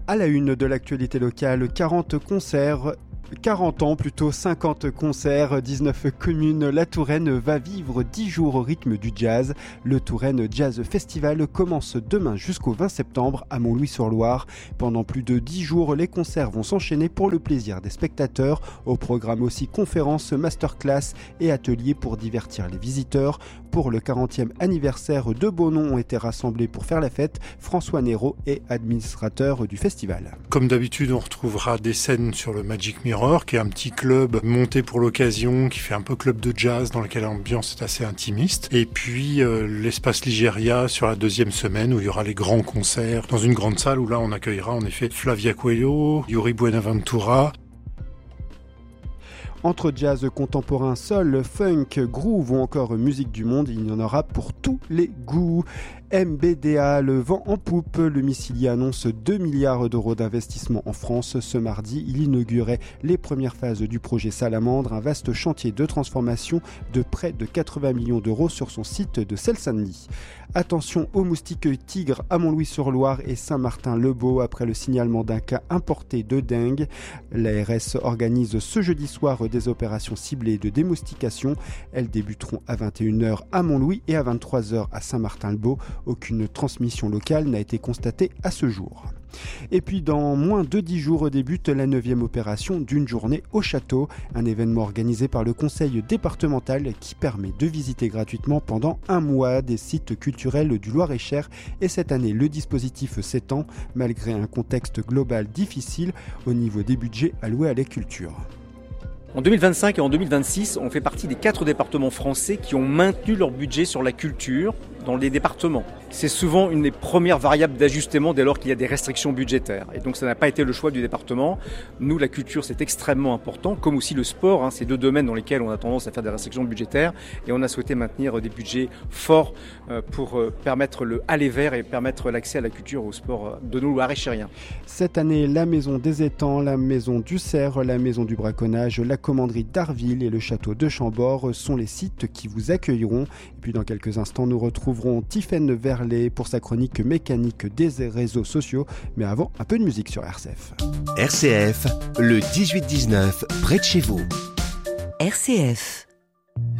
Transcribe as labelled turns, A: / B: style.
A: À la une de l'actualité locale, 40 ans, 50 concerts, 19 communes. La Touraine va vivre 10 jours au rythme du jazz. Le Touraine Jazz Festival commence demain jusqu'au 20 septembre à Montlouis-sur-Loire. Pendant plus de 10 jours, les concerts vont s'enchaîner pour le plaisir des spectateurs. Au programme aussi conférences, masterclass et ateliers pour divertir les visiteurs. Pour le 40e anniversaire, deux beaux noms ont été rassemblés pour faire la fête. François Nero est administrateur du festival.
B: Comme d'habitude, on retrouvera des scènes sur le Magic Mirror, qui est un petit club monté pour l'occasion, qui fait un peu club de jazz, dans lequel l'ambiance est assez intimiste. Et puis l'espace Ligéria sur la deuxième semaine, où il y aura les grands concerts, dans une grande salle où là on accueillera en effet Flavia Coelho, Yuri Buenaventura.
A: Entre jazz contemporain, soul, funk, groove ou encore musique du monde, il y en aura pour tous les goûts. MBDA, le vent en poupe, le Missili annonce 2 milliards d'euros d'investissement en France. Ce mardi, il inaugurait les premières phases du projet Salamandre, un vaste chantier de transformation de près de 80 millions d'euros sur son site de Seine-Saint-Denis. Attention aux moustiques tigres à Montlouis-sur-Loire et Saint-Martin-le-Beau après le signalement d'un cas importé de dengue. L'ARS organise ce jeudi soir des opérations ciblées de démoustication. Elles débuteront à 21h à Montlouis et à 23h à Saint-Martin-le-Beau. Aucune transmission locale n'a été constatée à ce jour. Et puis dans moins de 10 jours débute la 9e opération d'une journée au château, un événement organisé par le conseil départemental qui permet de visiter gratuitement pendant un mois des sites culturels du Loir-et-Cher. Et cette année, le dispositif s'étend malgré un contexte global difficile au niveau des budgets alloués à la culture.
C: En 2025 et en 2026, on fait partie des 4 départements français qui ont maintenu leur budget sur la culture dans les départements. C'est souvent une des premières variables d'ajustement dès lors qu'il y a des restrictions budgétaires. Et donc ça n'a pas été le choix du département. Nous, la culture, c'est extrêmement important, comme aussi le sport. C'est 2 domaines dans lesquels on a tendance à faire des restrictions budgétaires. Et on a souhaité maintenir des budgets forts pour permettre le aller vers et permettre l'accès à la culture au sport de nos Loir-et-Chériens.
A: Cette année, la maison des étangs, la maison du Cerf, la maison du braconnage, la commanderie d'Arville et le château de Chambord sont les sites qui vous accueilleront. Et puis dans quelques instants, nous retrouverons Tiffaine Verlet pour sa chronique mécanique des réseaux sociaux. Mais avant, un peu de musique sur RCF.
D: RCF, le 18-19, près de chez vous.
E: RCF.